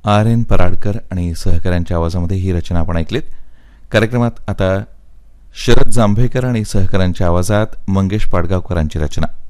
R N Paradkar आणि सहकाऱ्यांच्या आवाजामध्ये ही रचना आपण ऐकलीत. कार्यक्रमात आता शरद जांभेकर आणि सहकाऱ्यांच्या आवाजात मंगेश पाडगावकरांची रचना.